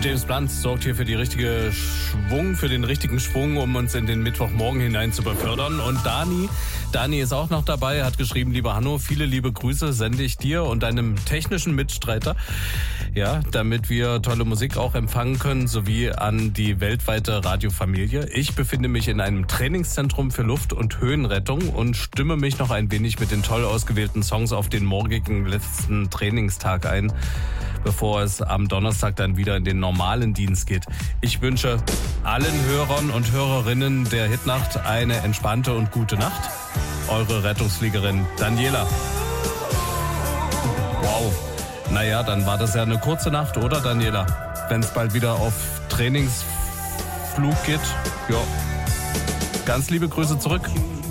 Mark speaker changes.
Speaker 1: James Blunt sorgt hier für den richtigen Schwung, um uns in den Mittwochmorgen hinein zu befördern. Und Dani ist auch noch dabei, hat geschrieben, lieber Hanno, viele liebe Grüße sende ich dir und deinem technischen Mitstreiter. Ja, damit wir tolle Musik auch empfangen können, sowie an die weltweite Radiofamilie. Ich befinde mich in einem Trainingszentrum für Luft- und Höhenrettung und stimme mich noch ein wenig mit den toll ausgewählten Songs auf den morgigen letzten Trainingstag ein, bevor es am Donnerstag dann wieder in den normalen Dienst geht. Ich wünsche allen Hörern und Hörerinnen der Hitnacht eine entspannte und gute Nacht. Eure Rettungsfliegerin Daniela. Wow. Naja, dann war das ja eine kurze Nacht, oder Daniela? Wenn es bald wieder auf Trainingsflug geht. Ja. Ganz liebe Grüße zurück.